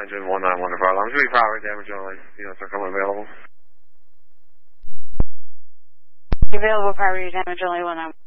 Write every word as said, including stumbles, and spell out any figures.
damage in one nine one to fire alarm. Should be property damage only. Units are coming available. Available property damage only one nine one.